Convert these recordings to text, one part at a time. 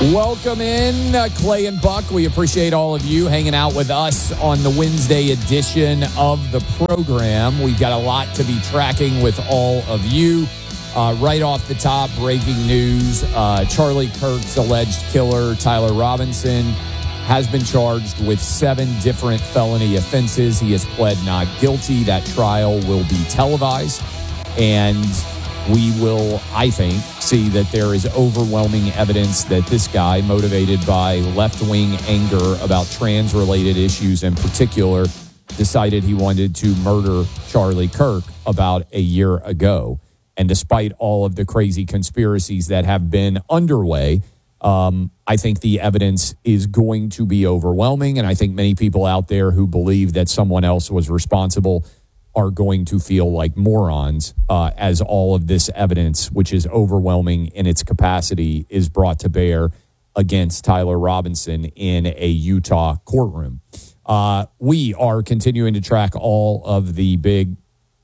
Welcome in, Clay and Buck. We appreciate all of you hanging out with us on the Wednesday edition of the program. We've got a lot to be tracking with all of you. Right off the top, breaking news. Charlie Kirk's alleged killer, Tyler Robinson, has been charged with 7 different felony offenses. He has pled not guilty. That trial will be televised, and we will, I think, see that there is overwhelming evidence that this guy, motivated by left-wing anger about trans-related issues in particular, decided he wanted to murder Charlie Kirk about a year ago. And despite all of the crazy conspiracies that have been underway, I think the evidence is going to be overwhelming. And I think many people out there who believe that someone else was responsible are going to feel like morons as all of this evidence, which is overwhelming in its capacity, is brought to bear against Tyler Robinson in a Utah courtroom. We are continuing to track all of the big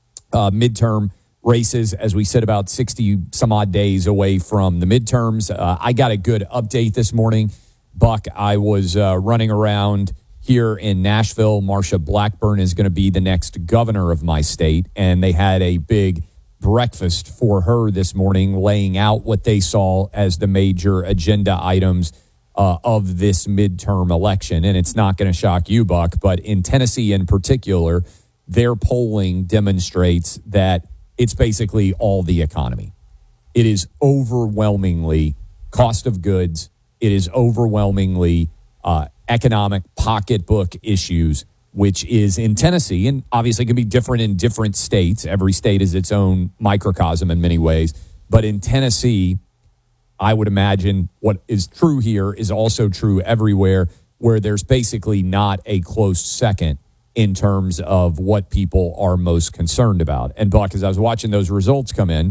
midterm races as we sit about 60 some odd days away from the midterms. I got a good update this morning. Buck, I was running around here in Nashville. Marsha Blackburn is going to be the next governor of my state, and they had a big breakfast for her this morning, laying out what they saw as the major agenda items of this midterm election. And it's not going to shock you, Buck, but in Tennessee in particular, their polling demonstrates that it's basically all the economy. It is overwhelmingly cost of goods. It is overwhelmingly economic pocketbook issues, which is in Tennessee, and obviously can be different in different states. Every state is its own microcosm in many ways. But in Tennessee, I would imagine what is true here is also true everywhere, where there's basically not a close second in terms of what people are most concerned about. And Buck, as I was watching those results come in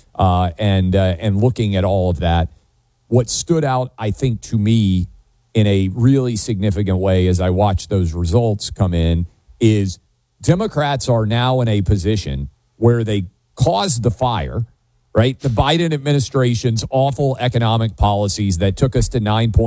and looking at all of that, what stood out, I think, to me in a really significant way as I watch those results come in is Democrats are now in a position where they caused the fire, right? The Biden administration's awful economic policies that took us to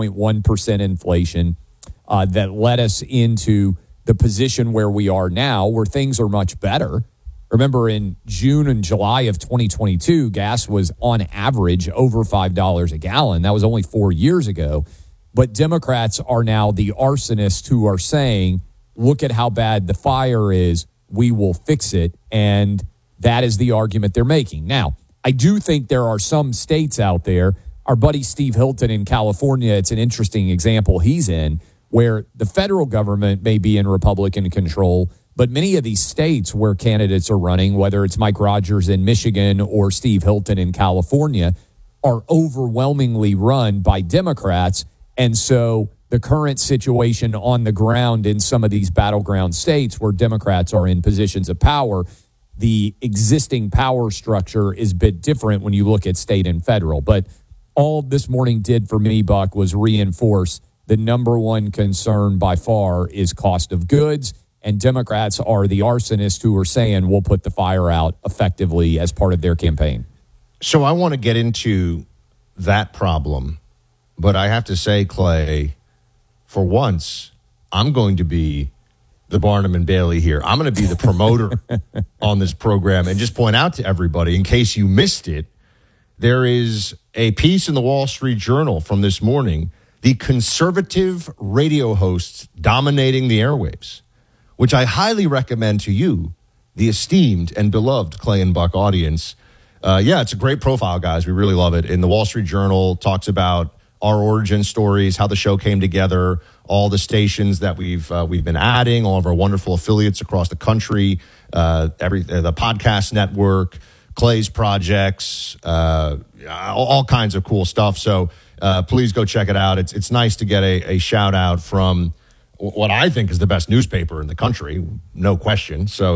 9.1% inflation, that led us into the position where we are now, where things are much better. Remember, in June and July of 2022, gas was on average over $5 a gallon. That was only 4 years ago. But Democrats are now the arsonists who are saying, look at how bad the fire is. We will fix it. And that is the argument they're making. Now, I do think there are some states out there. Our buddy Steve Hilton in California, it's an interesting example he's in, where the federal government may be in Republican control, but many of these states where candidates are running, whether it's Mike Rogers in Michigan or Steve Hilton in California, are overwhelmingly run by Democrats. And so the current situation on the ground in some of these battleground states where Democrats are in positions of power, the existing power structure is a bit different when you look at state and federal. But all this morning did for me, Buck, was reinforce the number one concern by far is cost of goods. And Democrats are the arsonists who are saying we'll put the fire out effectively as part of their campaign. So I want to get into that problem. But I have to say, Clay, for once, I'm going to be the Barnum and Bailey here. I'm going to be the promoter on this program and just point out to everybody, in case you missed it, there is a piece in the Wall Street Journal from this morning, the conservative radio hosts dominating the airwaves, which I highly recommend to you, the esteemed and beloved Clay and Buck audience. It's a great profile, guys. We really love it. And the Wall Street Journal talks about our origin stories, how the show came together, all the stations that we've been adding, all of our wonderful affiliates across the country, the podcast network, Clay's projects, all kinds of cool stuff. So please go check it out. It's nice to get a shout out from what I think is the best newspaper in the country, no question. So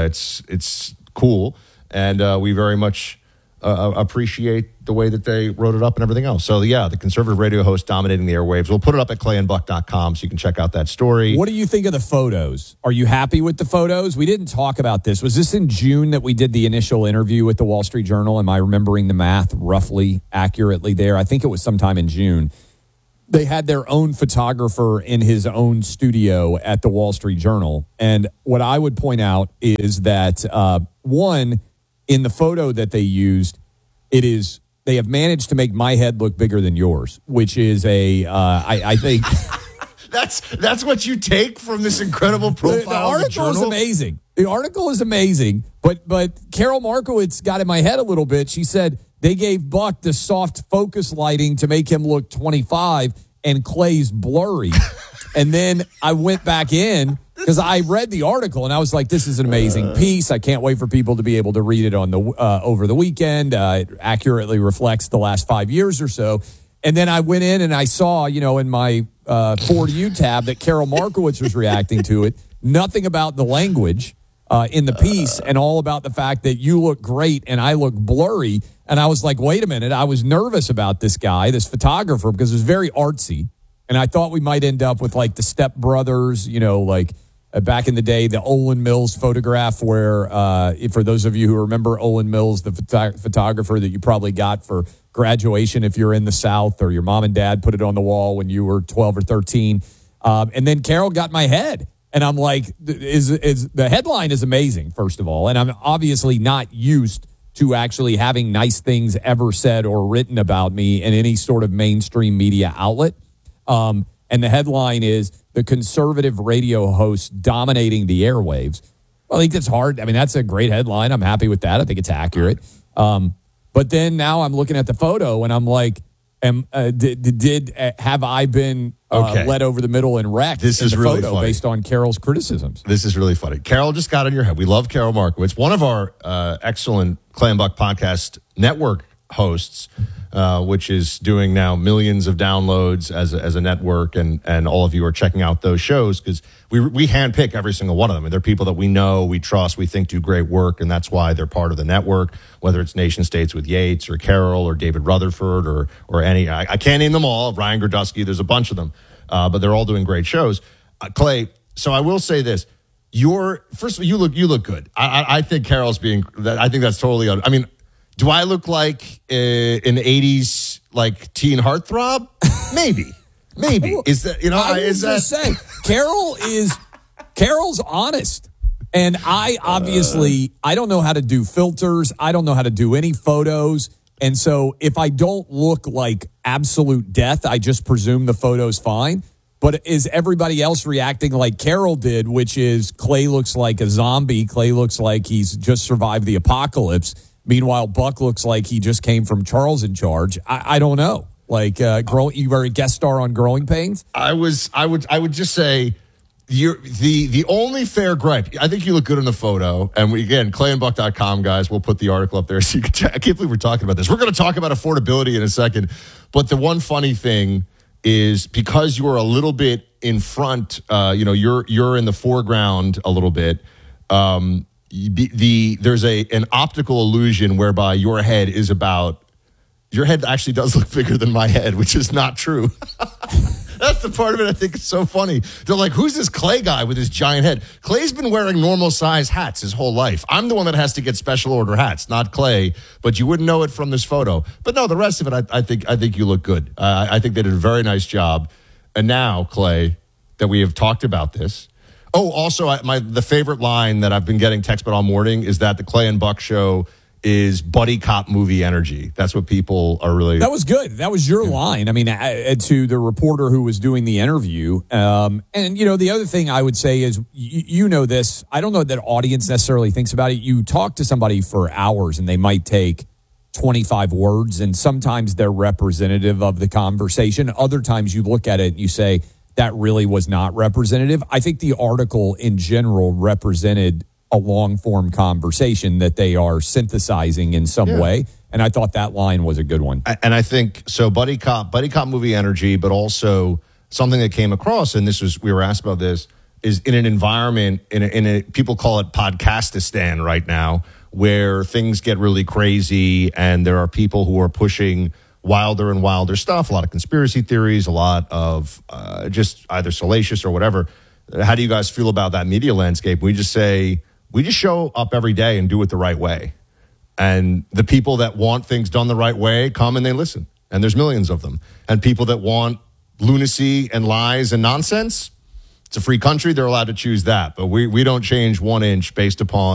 it's cool, and we very much appreciate the way that they wrote it up and everything else. So, yeah, the conservative radio host dominating the airwaves. We'll put it up at clayandbuck.com so you can check out that story. What do you think of the photos? Are you happy with the photos? We didn't talk about this. Was this in June that we did the initial interview with the Wall Street Journal? Am I remembering the math roughly accurately there? I think it was sometime in June. they had their own photographer in his own studio at the Wall Street Journal. And what I would point out is that, one, in the photo that they used, they have managed to make my head look bigger than yours, which is I think... That's what you take from this incredible profile. The article is amazing. The article is amazing, but Carol Markowitz got in my head a little bit. She said they gave Buck the soft focus lighting to make him look 25, and Clay's blurry. And then I went back in because I read the article and I was like, "This is an amazing piece. I can't wait for people to be able to read it on the over the weekend. It accurately reflects the last 5 years or so." And then I went in and I saw, in my For You tab that Carol Markowitz was reacting to it. Nothing about the language in the piece and all about the fact that you look great and I look blurry. And I was like, wait a minute. I was nervous about this guy, this photographer, because it was very artsy. And I thought we might end up with like the Step Brothers, back in the day, the Olin Mills photograph where, for those of you who remember Olin Mills, the photographer that you probably got for graduation if you're in the South, or your mom and dad put it on the wall when you were 12 or 13. And then Carol got my head. And I'm like, the headline is amazing, first of all. And I'm obviously not used to actually having nice things ever said or written about me in any sort of mainstream media outlet. And the headline is, the conservative radio host dominating the airwaves. Well, I think that's hard. I mean, that's a great headline. I'm happy with that. I think it's accurate. But then now I'm looking at the photo and I'm like, have I been led over the middle and wrecked? This is really funny based on Carol's criticisms. This is really funny. Carol just got in your head. We love Carol Markowitz, one of our excellent Clay and Buck podcast network hosts, which is doing now millions of downloads as a network, and all of you are checking out those shows because we handpick every single one of them. And they're people that we know, we trust, we think do great work, and that's why they're part of the network, whether it's Nation States with Yates or Carol or David Rutherford or any. I can't name them all. Ryan Grodowski, there's a bunch of them, but they're all doing great shows. Clay, so I will say this. First of all, you look good. I think Carol's I think that's totally, I mean, do I look like an 80s like teen heartthrob? Maybe. Is that, I was just saying, Carol's honest. And I don't know how to do filters. I don't know how to do any photos. And so if I don't look like absolute death, I just presume the photo's fine. But is everybody else reacting like Carol did, which is Clay looks like a zombie. Clay looks like he's just survived the apocalypse. Meanwhile, Buck looks like he just came from Charles in Charge. I don't know. Like, you were a guest star on Growing Pains? I would just say you're the only fair gripe. I think you look good in the photo. And again, clayandbuck.com, guys, we'll put the article up there so you can check. I can't believe we're talking about this. We're going to talk about affordability in a second. But the one funny thing is because you're a little bit in front, you're in the foreground a little bit. There's an optical illusion whereby your head actually does look bigger than my head, which is not true. That's the part of it I think is so funny. They're like, who's this Clay guy with his giant head? Clay's been wearing normal size hats his whole life. I'm the one that has to get special order hats, not Clay, but you wouldn't know it from this photo. But no, the rest of it, I think you look good. I think they did a very nice job. And now, Clay, that we have talked about this. Oh, also, the favorite line that I've been getting text about all morning is that the Clay and Buck show is buddy cop movie energy. That's what people are really... That was good. That was your line. I mean, to the reporter who was doing the interview. And, the other thing I would say is, you know this, I don't know that audience necessarily thinks about it. You talk to somebody for hours and they might take 25 words, and sometimes they're representative of the conversation. Other times you look at it and you say, that really was not representative. I think the article in general represented a long-form conversation that they are synthesizing in some way. And I thought that line was a good one. And I think, so buddy cop movie energy, but also something that came across, and we were asked about this, is in an environment, people call it Podcastistan right now, where things get really crazy and there are people who are pushing wilder and wilder stuff, a lot of conspiracy theories, a lot of just either salacious or whatever. How do you guys feel about that media landscape? We just show up every day and do it the right way. And the people that want things done the right way come and they listen. And there's millions of them. And people that want lunacy and lies and nonsense, it's a free country. They're allowed to choose that. But we don't change 1 inch based upon